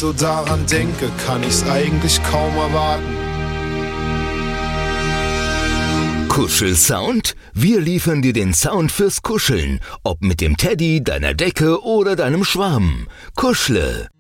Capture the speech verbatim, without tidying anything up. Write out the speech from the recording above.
so daran denke, kann ich's eigentlich kaum erwarten. Kuschelsound? Wir liefern dir den Sound fürs Kuscheln, ob mit dem Teddy, deiner Decke oder deinem Schwamm. Kuschle